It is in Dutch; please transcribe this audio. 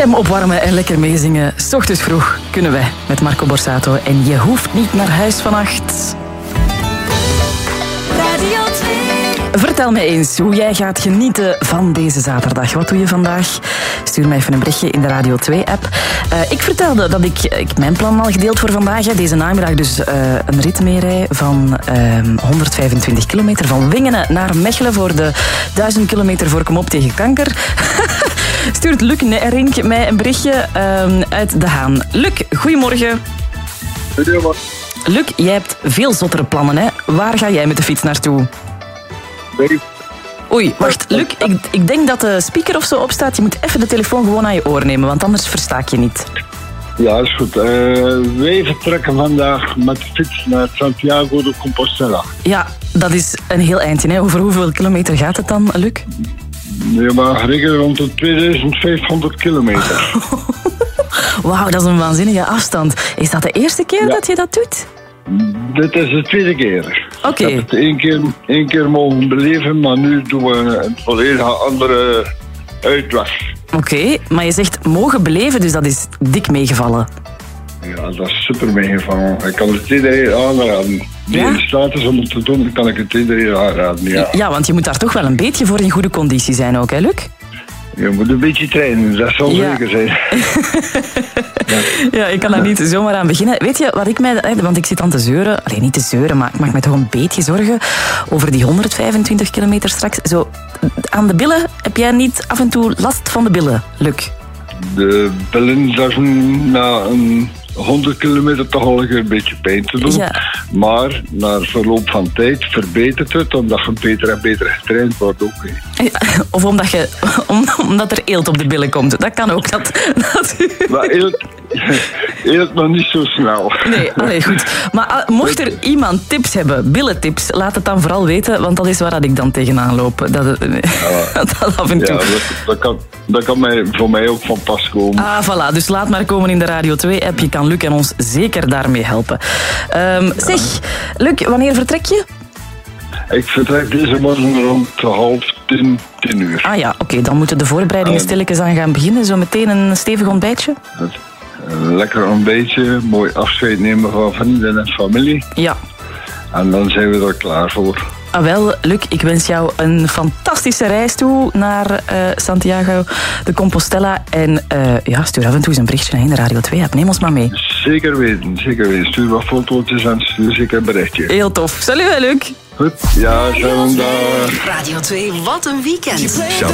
Stem opwarmen en lekker meezingen. 's Ochtends vroeg kunnen wij met Marco Borsato. En je hoeft niet naar huis vannacht. Radio 2. Vertel me eens hoe jij gaat genieten van deze zaterdag. Wat doe je vandaag? Stuur mij even een berichtje in de Radio 2-app. Ik vertelde dat ik mijn plan al gedeeld voor vandaag. Deze namiddag dus een rit meerij van 125 kilometer. Van Wingenen naar Mechelen voor de 1000 kilometer voor Kom op tegen kanker. Stuurt Luc Rink mij een berichtje uit De Haan. Luc, goedemorgen. Goedemorgen. Luc, jij hebt veel zottere plannen, hè? Waar ga jij met de fiets naartoe? Oei, wacht, Luc, ik denk dat de speaker of zo opstaat. Je moet even de telefoon gewoon aan je oor nemen, want anders versta ik je niet. Ja, is goed. Wij vertrekken vandaag met de fiets naar Santiago de Compostela. Ja, dat is een heel eindje, hè? Over hoeveel kilometer gaat het dan, Luc? Je mag rekenen rond de 2500 kilometer. Wauw, dat is een waanzinnige afstand. Is dat de eerste keer dat je dat doet? Dit is de tweede keer. Oké. Ik heb het één keer mogen beleven, maar nu doen we een volledig andere uitweg. Oké, maar je zegt mogen beleven, dus dat is dik meegevallen. Ja, dat is super meegevangen. Ik kan het iedereen aanraden. Die in staat is om het te doen, kan ik het iedereen aanraden, ja. Ja, want je moet daar toch wel een beetje voor in goede conditie zijn ook, hè, Luc? Je moet een beetje trainen, dat zal zeker zijn. Ja, ik kan daar niet zomaar aan beginnen. Weet je wat ik mij... Want ik zit aan te zeuren. Alleen niet te zeuren, maar ik maak me toch een beetje zorgen over die 125 kilometer straks. Zo, aan de billen, heb jij niet af en toe last van de billen, Luc? De billen, dat is na een 100 kilometer toch al een beetje pijn te doen. Ja. Maar na verloop van tijd verbetert het, omdat je beter en beter getraind wordt ook. Of omdat er eelt op de billen komt. Dat kan ook. Maar eelt nog niet zo snel. Nee, goed. Maar mocht er iemand tips hebben, billentips, laat het dan vooral weten, want dat is waar ik dan tegenaan loop. Dat af en toe. Ja, dat kan voor mij ook van pas komen. Ah, voilà. Dus laat maar komen in de Radio 2-app. Je kan Luc en ons zeker daarmee helpen. Zeg, Luc, wanneer vertrek je? Ik vertrek deze morgen rond 9:30, 10:00. Ah ja, oké. Dan moeten de voorbereidingen stilletjes aan gaan beginnen. Zo meteen een stevig ontbijtje? Een lekker ontbijtje, mooi afscheid nemen van vrienden en familie. Ja. En dan zijn we er klaar voor. Ah, wel, Luc, ik wens jou een fantastische reis toe naar Santiago de Compostela. En stuur af en toe eens een berichtje in de Radio 2-app. Neem ons maar mee. Zeker weten, zeker weten. Stuur wat fotootjes en stuur zeker een berichtje. Heel tof. Salut, Luc. Goed, ja, zo dag. Radio 2, wat een weekend.